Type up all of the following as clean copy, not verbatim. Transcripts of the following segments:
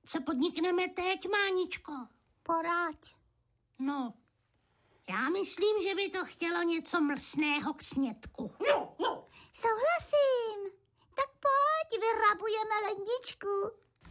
Co podnikneme teď, Máničko? Poraď. No, já myslím, že by to chtělo něco mlsného k snědku. Souhlasím. Tak pojď, vyrabujeme ledničku.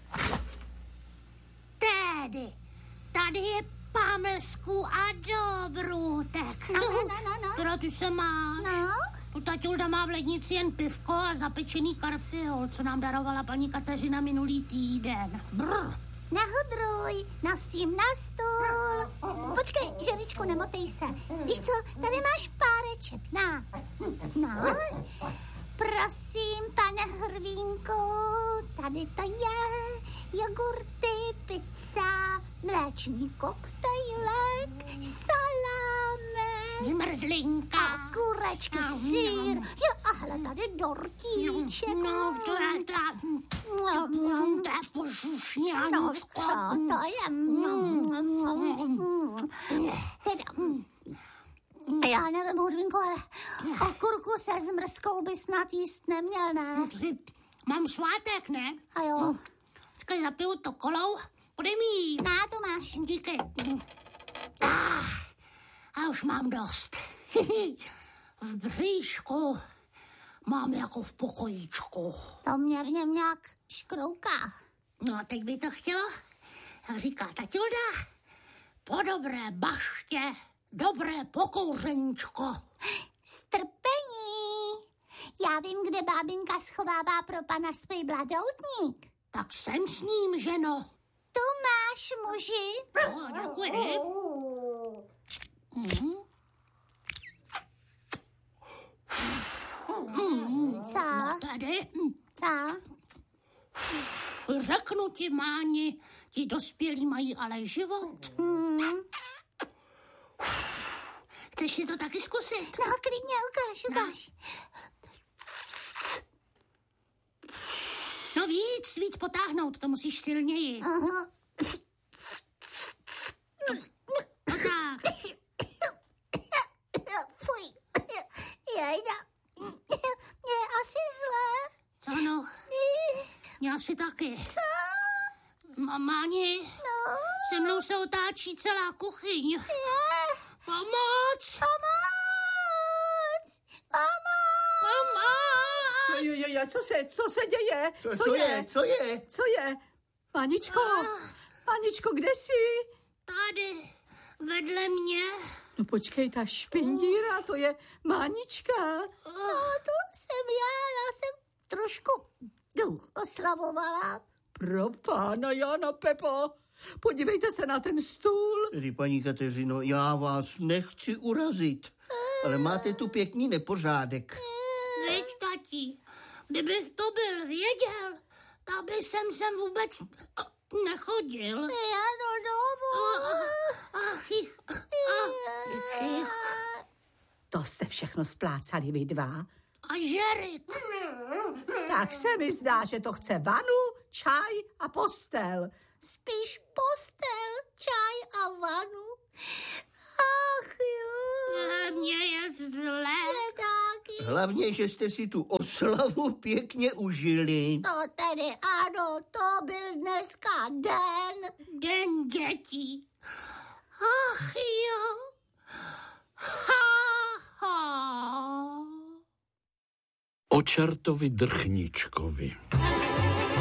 Tady je pamlsku a dobrůtek. No. Teda ty se máš. No? Taťulda má v lednici jen pivko a zapečený karfiol, co nám darovala paní Kateřina minulý týden. Brr. Nehudruj, nosím na stůl. Počkej, želičku, nemotej se. Víš co, tady máš páreček, na. No, prosím, pane Hrvínku, tady to je. Jogurty, pizza, mléčný koktejlek, saláme. Zmrzlinka. A kurečky, sýr. Jo, a hle, tady dortíček. No, to je pošušňáčko. No, to je... Teda... Já nevím, Hudvinko, ale okurku se zmrzkou by snad jíst neměl, ne? Mám svátek, ne? A jo. Počkej, zapiju to kolou. Podej mi jí. Na, to máš. Díky. A už mám dost. V bříšku mám jako v pokojíčku. To mě v něm nějak škrouká. No a teď by to chtělo, jak říká taťulda, po dobré baště, dobré pokouřeníčko. Strpení. Já vím, kde bábinka schovává pro pana svůj bladoutník. Tak jsem s ním, ženo. Tu máš, muži. Děkuji. Co? Tady. Co? Řeknu ti, Máni, ti dospělí mají ale život. Chceš si to taky zkusit? No, klidně, ukáž. No víc potáhnout, to musíš silněji. Aha. No tak. Fuj. Jejda. Mě je asi zlé. Ano, já si taky. Co? Máni, No? se mnou se otáčí celá kuchyň. Je. Pomoc! Co se děje? Co je? Maničko, kde jsi? Tady, vedle mě. No počkej, ta špindíra, to je Mánička. No, to jsem já jsem trošku oslavovala. Pro pána Jana Pepo, podívejte se na ten stůl. Tedy, paní Kateřino, já vás nechci urazit, ale máte tu pěkný nepořádek. Veď, tati, kdybych to byl věděl, tak by sem vůbec nechodil. Ano, domů. To jste všechno splácali vy dva. A Žerik. Tak se mi zdá, že to chce vanu, čaj a postel. Spíš postel, čaj a vanu. Ach jo. Mně je zle. Je taky. Hlavně, že jste si tu oslavu pěkně užili. To tedy ano, to byl dneska den. Den dětí. Ach jo. O čertovi Drchničkovi.